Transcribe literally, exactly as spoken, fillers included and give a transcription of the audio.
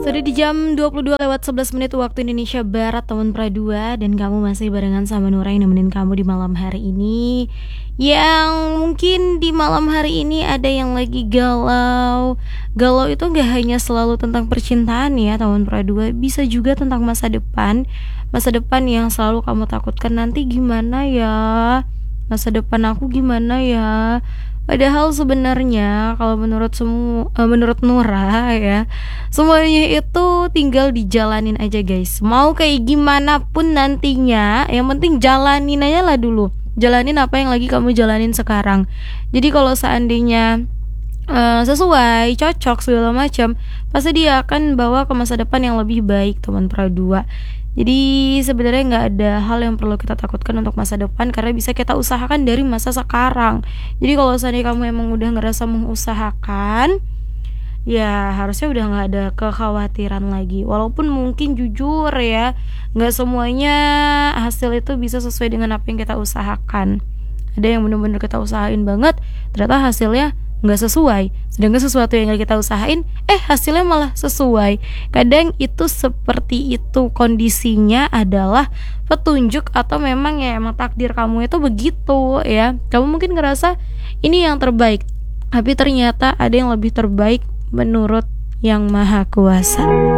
Sudah di jam dua puluh dua lewat sebelas menit waktu Indonesia Barat, teman Pradua, dan kamu masih barengan sama Nura yang nemenin kamu di malam hari ini. Yang mungkin di malam hari ini ada yang lagi galau. Galau itu gak hanya selalu tentang percintaan ya teman Pradua, bisa juga tentang masa depan. Masa depan yang selalu kamu takutkan, nanti gimana ya, masa depan aku gimana ya. Padahal sebenarnya kalau menurut semua, uh, menurut Nura ya, semuanya itu tinggal dijalanin aja guys. Mau kayak gimana pun nantinya, yang penting jalanin aja lah dulu. Jalanin apa yang lagi kamu jalanin sekarang. Jadi kalau seandainya uh, sesuai, cocok segala macam, pasti dia akan bawa ke masa depan yang lebih baik teman Pradua. Jadi sebenarnya nggak ada hal yang perlu kita takutkan untuk masa depan, karena bisa kita usahakan dari masa sekarang. Jadi kalau seandainya kamu emang udah ngerasa mengusahakan, ya harusnya udah nggak ada kekhawatiran lagi. Walaupun mungkin jujur ya, nggak semuanya hasil itu bisa sesuai dengan apa yang kita usahakan. Ada yang benar-benar kita usahain banget, ternyata hasilnya nggak sesuai. Sedangkan sesuatu yang gak kita usahain, eh hasilnya malah sesuai. Kadang itu seperti itu kondisinya adalah petunjuk, atau memang ya emang takdir kamu itu begitu ya. Kamu mungkin ngerasa ini yang terbaik, tapi ternyata ada yang lebih terbaik menurut Yang Maha Kuasa.